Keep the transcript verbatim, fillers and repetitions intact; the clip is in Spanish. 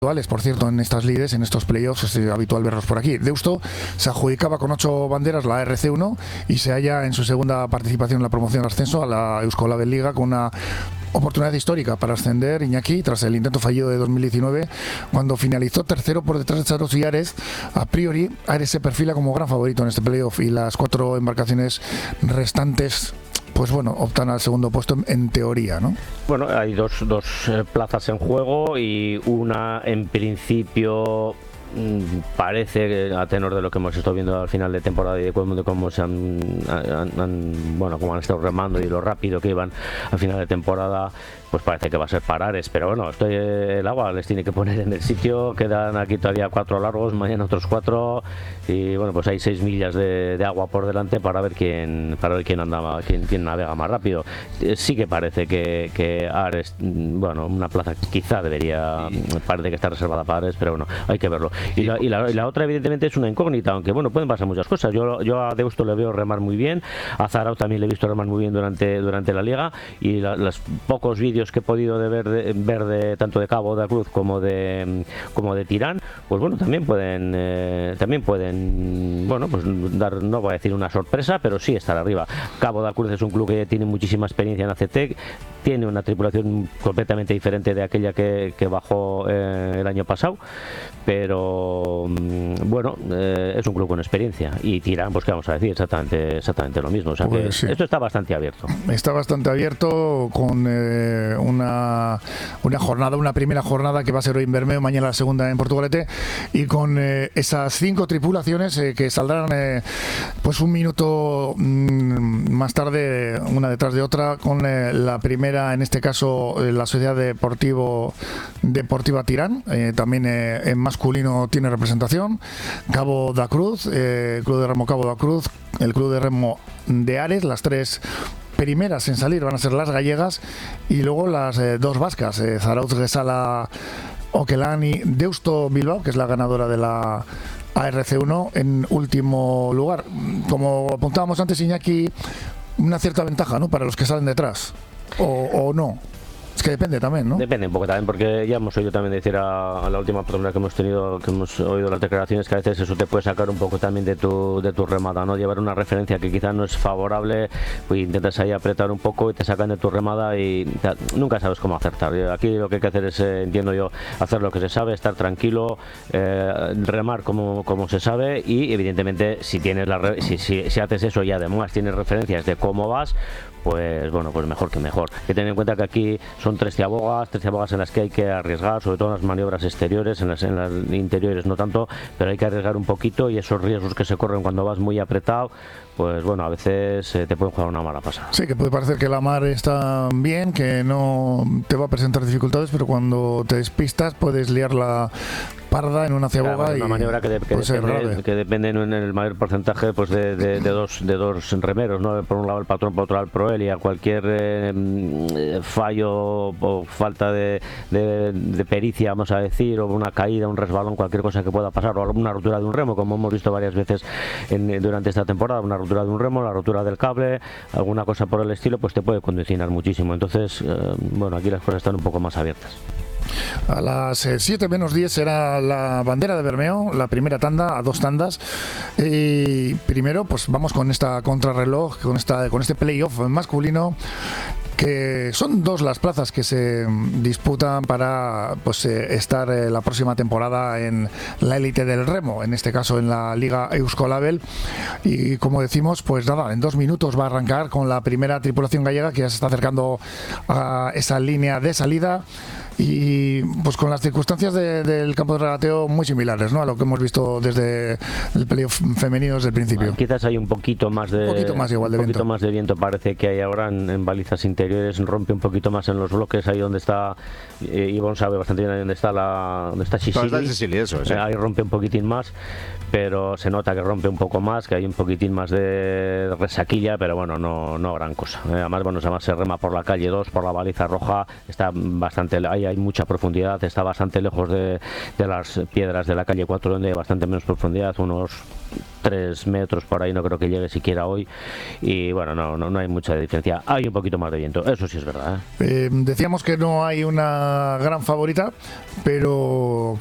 habituales, por cierto, en estas lides, en estos playoffs, es habitual verlos por aquí. Deusto se adjudicaba con ocho banderas la R C uno y se halla en su segunda participación en la promoción de ascenso a la Euskolabel Liga con una oportunidad histórica para ascender, Iñaki, tras el intento fallido de dos mil diecinueve, cuando finalizó tercero por detrás de Charos y Ares. A priori, Ares se perfila como gran favorito en este playoff y las cuatro embarcaciones restantes, pues bueno, optan al segundo puesto en, en teoría, ¿no? Bueno, hay dos, dos eh, plazas en juego y una en principio parece, a tenor de lo que hemos estado viendo al final de temporada y de cómo, de cómo se han, han, han bueno, cómo han estado remando y lo rápido que iban al final de temporada, pues parece que va a ser para Ares, pero bueno, estoy, el agua les tiene que poner en el sitio. Quedan aquí todavía cuatro largos, mañana otros cuatro y bueno, pues hay seis millas de, de agua por delante para ver quién para ver quién anda, quién, quién navega más rápido. Sí que parece que, que Ares, bueno, una plaza quizá debería, parece que está reservada para Ares, pero bueno, hay que verlo. Y la, y, la, y la otra evidentemente es una incógnita, aunque bueno, pueden pasar muchas cosas. Yo, yo a Deusto le veo remar muy bien, a Zarau también le he visto remar muy bien durante, durante la liga, y la, los pocos vídeos que he podido de ver, de, ver de, tanto de Cabo de la Cruz como de como de Tirán, pues bueno, también pueden eh, también pueden bueno, pues dar, no voy a decir una sorpresa, pero sí estar arriba. Cabo de la Cruz es un club que tiene muchísima experiencia en A C T, tiene una tripulación completamente diferente de aquella que, que bajó eh, el año pasado, pero bueno, eh, es un club con experiencia, y Tirán, pues qué vamos a decir, exactamente exactamente lo mismo, o sea pues que sí, esto está bastante abierto. Está bastante abierto con eh, una, una jornada, una primera jornada que va a ser hoy en Bermeo, mañana la segunda en Portugalete, y con eh, esas cinco tripulaciones eh, que saldrán eh, pues un minuto mmm, más tarde, una detrás de otra, con eh, la primera, en este caso eh, la Sociedad Deportivo Deportiva Tirán, eh, también eh, en masculino tiene representación, Cabo da Cruz, eh, Club de Remo Cabo da Cruz, el Club de Remo de Ares. Las tres primeras en salir van a ser las gallegas y luego las eh, dos vascas, eh, Zarautz, Gesala, Okelani, Deusto Bilbao, que es la ganadora de la A R C uno, en último lugar. Como apuntábamos antes, Iñaki, una cierta ventaja, ¿no?, para los que salen detrás, o, o no. Es que depende también, ¿no? Depende un poco también, porque ya hemos oído también decir a, a la última oportunidad que hemos tenido, que hemos oído las declaraciones, que a veces eso te puede sacar un poco también de tu, de tu remada, ¿no? Llevar una referencia que quizás no es favorable, pues intentas ahí apretar un poco y te sacan de tu remada y te, nunca sabes cómo acertar. Aquí lo que hay que hacer es, eh, entiendo yo, hacer lo que se sabe, estar tranquilo, eh, remar como, como se sabe, y evidentemente si tienes la re, si, si, si haces eso y además tienes referencias de cómo vas, pues bueno, pues mejor que mejor. Hay que tener en cuenta que aquí son tres ciabogas, tres ciabogas en las que hay que arriesgar, sobre todo en las maniobras exteriores, en las, en las interiores no tanto, pero hay que arriesgar un poquito, y esos riesgos que se corren cuando vas muy apretado, pues bueno, a veces eh, te pueden jugar una mala pasada. Sí, que puede parecer que la mar está bien, que no te va a presentar dificultades, pero cuando te despistas puedes liar la parda en una ciaboga. Claro, una y maniobra que, de, que, depende, que depende en el mayor porcentaje pues de, de, de, dos, de dos remeros, ¿no? Por un lado el patrón, por otro lado el proel, y a cualquier eh, fallo o falta de, de, de pericia, vamos a decir, o una caída, un resbalón, cualquier cosa que pueda pasar, o alguna rotura de un remo, como hemos visto varias veces en, durante esta temporada, una rotura de un remo, la rotura del cable, alguna cosa por el estilo, pues te puede condicionar muchísimo. Entonces, eh, bueno, aquí las cosas están un poco más abiertas. A las siete menos diez será la bandera de Bermeo, la primera tanda, a dos tandas. Y primero, pues vamos con esta contrarreloj, con esta con este playoff masculino, que son dos las plazas que se disputan para pues eh, estar eh, la próxima temporada en la élite del remo, en este caso en la Liga Euskolabel. Y como decimos, pues nada, en dos minutos va a arrancar con la primera tripulación gallega, que ya se está acercando a esa línea de salida, y pues con las circunstancias de, del campo de regateo muy similares, ¿no?, a lo que hemos visto desde el playoff femenino desde el principio. Bueno, quizás hay un poquito más de un poquito más igual de un poquito viento. más de viento parece que hay ahora en, en balizas interiores, rompe un poquito más en los bloques, ahí donde está eh, Ivonne sabe bastante bien donde está la donde está Sicily, eso, sí. eh, ahí rompe un poquitín más, pero se nota que rompe un poco más, que hay un poquitín más de resaquilla, pero bueno, no no gran cosa. Eh, además, bueno, además se rema por la calle dos, por la baliza roja, está bastante, ahí hay mucha profundidad, está bastante lejos de, de las piedras de la calle cuatro, donde hay bastante menos profundidad, unos tres metros por ahí, no creo que llegue siquiera hoy. Y bueno, no, no, no hay mucha diferencia. Hay un poquito más de viento, eso sí es verdad, ¿eh? Eh, decíamos que no hay una gran favorita, pero